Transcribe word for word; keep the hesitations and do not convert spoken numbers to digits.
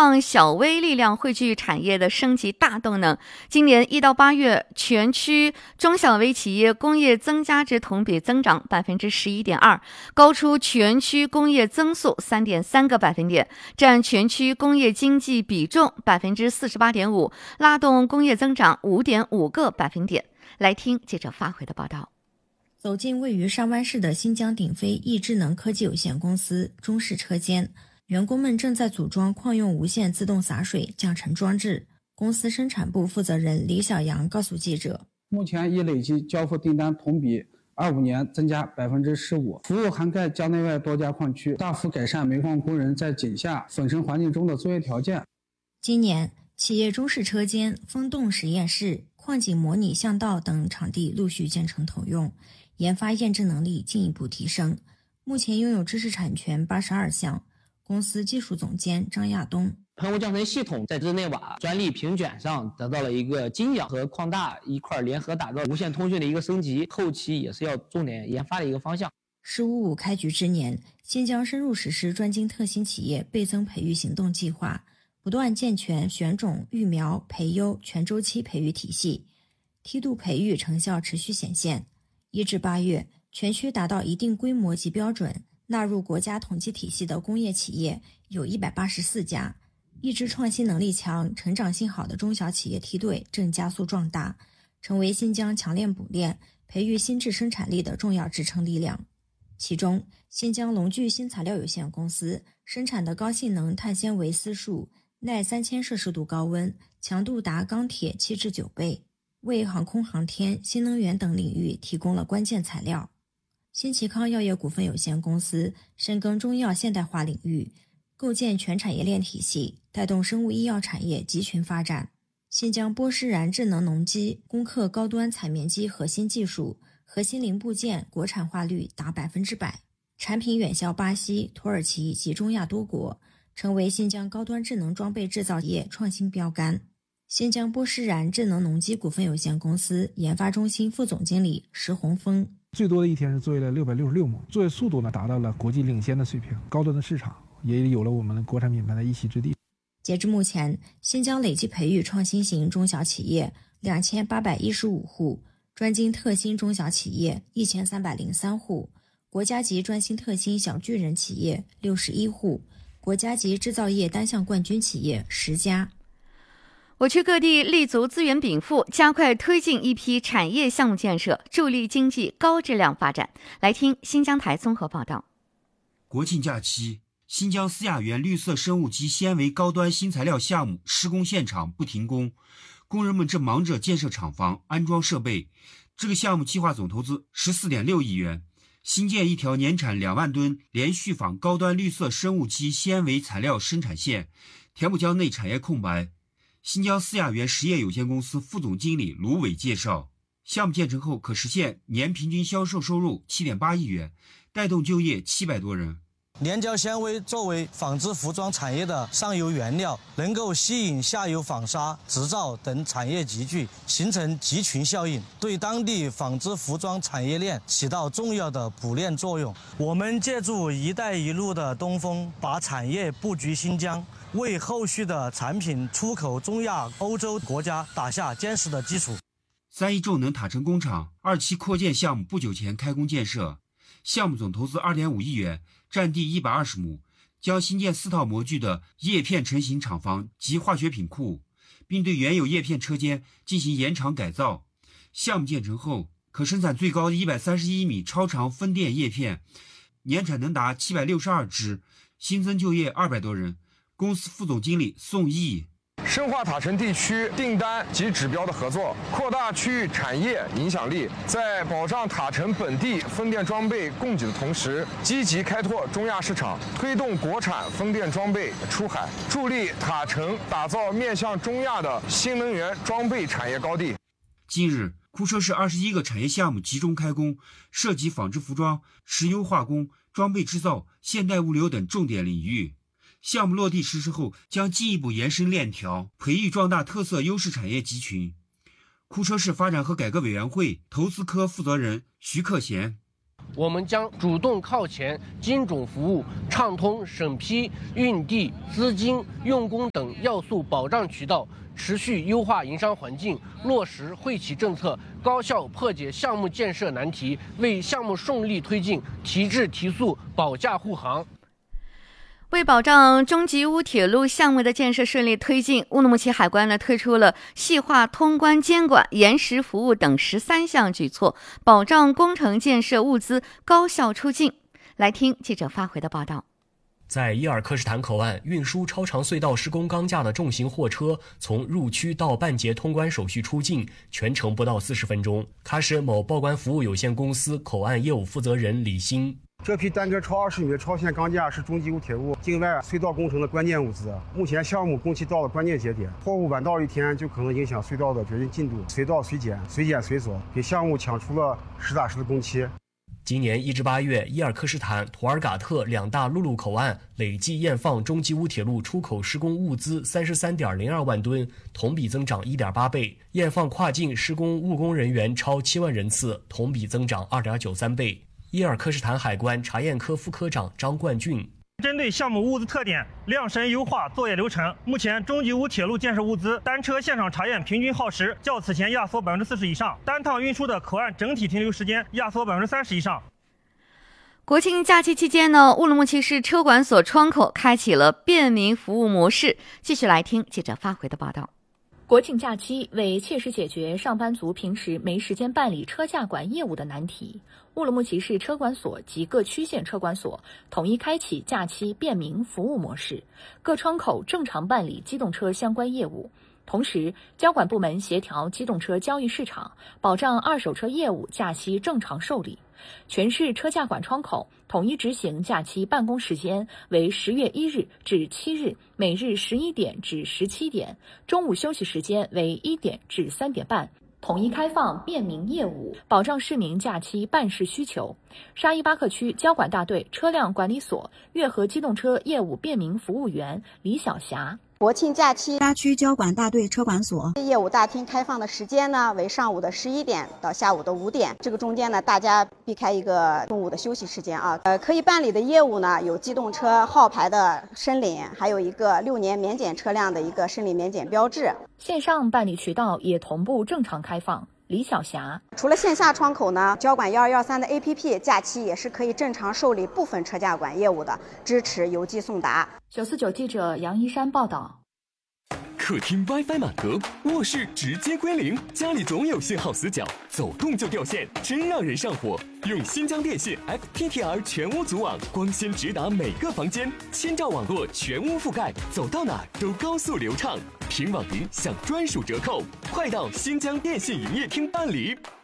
创小微力量汇聚产业的升级大动能。今年一到八月，全区中小微企业工业增加值同比增长百分之十一点二，高出全区工业增速三点三个百分点，占全区工业经济比重百分之四十八点五，拉动工业增长五点五个百分点。来听记者发回的报道。 走进位于上湾市的新疆鼎飞易智能科技有限公司中式车间，员工们正在组装矿用无线自动洒水降尘装置。公司生产部负责人李小阳告诉记者， 目前已累计交付订单同比二五年增加百分之十五，服务涵盖疆内外多家矿区，大幅改善煤矿工人在井下粉尘环境中的作业条件。 今年，企业中式车间、风洞实验室、矿井模拟巷道等场地陆续建成投用，研发验证能力进一步提升。目前拥有知识产权八十二项。公司技术总监张亚东， 喷雾降尘系统在日内瓦专利评卷上得到了一个金奖，和矿大一块联合打造无线通讯的一个升级，后期也是要重点研发的一个方向。 十五五开局之年，新疆深入实施专精特新企业倍增培育行动计划，不断健全选种、育苗、培优全周期培育体系，梯度培育成效持续显现。一至八月，全区达到一定规模及标准，纳入国家统计体系的工业企业有一百八十四家，一支创新能力强、成长性好的中小企业梯队正加速壮大，成为新疆强链补链、培育新质生产力的重要支撑力量。其中，新疆龙聚新材料有限公司生产的高性能碳纤维丝束，耐三千摄氏度高温，强度达钢铁七至九倍，为航空航天、新能源等领域提供了关键材料。新奇康药业股份有限公司深耕中药现代化领域，构建全产业链体系，带动生物医药产业集群发展。新疆波诗然智能农机攻克高端采棉机核心技术，核心零部件国产化率达百分之百，产品远销巴西、土耳其以及中亚多国，成为新疆高端智能装备制造业创新标杆。新疆波诗然智能农机股份有限公司研发中心副总经理石洪峰， 最多的一天是作业了六百六十六亩，作业速度呢达到了国际领先的水平，高端的市场也有了我们的国产品牌的一席之地。 截至目前，新疆累计培育创新型中小企业两千八百一十五户，专精特新中小企业一千三百零三户，国家级专新特新小巨人企业六十一户，国家级制造业单项冠军企业十家。 我区各地立足资源禀赋，加快推进一批产业项目建设，助力经济高质量发展。来听新疆台综合报道。 国庆假期，新疆思雅园绿色生物基纤维高端新材料项目施工现场不停工，工人们正忙着建设厂房、安装设备。这个项目计划总投资 十四点六亿元，新建一条年产两万吨连续纺高端绿色生物基纤维材料生产线，填补疆内产业空白。新疆思雅园实业有限公司副总经理卢伟介绍，项目建成后可实现年平均销售收入 七点八亿元，带动就业七百多人。 粘胶纤维作为纺织服装产业的上游原料，能够吸引下游纺纱、织造等产业集聚，形成集群效应，对当地纺织服装产业链起到重要的补链作用。我们借助“一带一路”的东风，把产业布局新疆，为后续的产品出口中亚、欧洲国家打下坚实的基础。 三亿重能塔城工厂二期扩建项目不久前开工建设，项目总投资 二点五亿元，占地一百二十亩，将新建四套模具的叶片成型厂房及化学品库，并对原有叶片车间进行延长改造。项目建成后，可生产最高的一百三十一米超长分电叶片，年产能达七百六十二只，新增就业二百多人。公司副总经理宋毅， 深化塔城地区订单及指标的合作，扩大区域产业影响力，在保障塔城本地风电装备供给的同时，积极开拓中亚市场，推动国产风电装备出海，助力塔城打造面向中亚的新能源装备产业高地。 近日，库车市二十一个产业项目集中开工，涉及纺织服装、石油化工、装备制造、现代物流等重点领域。项目落地实施后，将进一步延伸链条，培育壮大特色优势产业集群。库车市发展和改革委员会投资科负责人徐克贤， 我们将主动靠前，精准服务，畅通审批、运地、资金、用工等要素保障渠道，持续优化营商环境，落实惠企政策，高效破解项目建设难题，为项目顺利推进提质提速，保驾护航。 为保障中吉乌铁路项目的建设顺利推进，乌鲁木齐海关呢推出了细化通关监管、延时服务等十三项举措，保障工程建设物资高效出境。来听记者发回的报道。 在伊尔克什坦口岸，运输超长隧道施工钢架的重型货车从入区到办结通关手续出境，全程不到四十分钟。喀什某报关服务有限公司口岸业务负责人李鑫。 这批单个超二十米的超线钢架是中吉乌铁路境外隧道工程的关键物资。目前项目工期到了关键节点，货物晚到一天就可能影响隧道的决定进度，随到随检，随检随锁，给项目抢出了实打实的工期。 今年一至八月，伊尔克什坦、图尔嘎特两大陆路口岸累计验放中吉乌铁路出口施工物资三十三点零二万吨，同比增长一点八倍；验放跨境施工务工人员超七万人次，同比增长二点九三倍。伊尔克什坦海关查验科副科长张冠俊。 针对项目物资特点，量身优化作业流程。目前，中吉乌铁路建设物资单车现场查验平均耗时较此前压缩百分之四十以上，单趟运输的口岸整体停留时间压缩百分之三十以上。 国庆假期期间呢，乌鲁木齐市车管所窗口开启了便民服务模式。继续来听记者发回的报道。 国庆假期为切实解决上班族平时没时间办理车驾管业务的难题，乌鲁木齐市车管所及各区县车管所统一开启假期便民服务模式，各窗口正常办理机动车相关业务。同时，交管部门协调机动车交易市场，保障二手车业务假期正常受理。全市车驾管窗口统一执行假期办公时间为十月一日至七日，每日十一点至十七点，中午休息时间为一点至三点半。统一开放便民业务，保障市民假期办事需求。沙依巴克区交管大队车辆管理所越河机动车业务便民服务员李晓霞。 国庆假期， 沙区交管大队车管所业务大厅开放的时间呢为上午的十一点到下午的五点，这个中间呢大家避开一个中午的休息时间啊。呃，可以办理的业务呢有机动车号牌的申领，还有一个六年免检车辆的一个申领免检标志。 线上办理渠道也同步正常开放。李晓霞， 除了线下窗口呢，交管幺二幺三的 A P P 假期也是可以正常受理部分车驾管业务的，支持邮寄送达。 九四九记者杨一山报道。 客厅 WiFi 满格，卧室直接归零，家里总有信号死角，走动就掉线，真让人上火。用新疆电信 F T T R 全屋组网，光纤直达每个房间，千兆网络全屋覆盖，走到哪都高速流畅。凭网银享专属折扣，快到新疆电信营业厅办理。